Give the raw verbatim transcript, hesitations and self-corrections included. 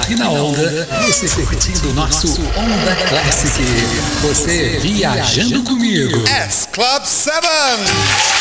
aqui na Onda, você curtindo o nosso Onda Classic, você viajando comigo. S Club sete.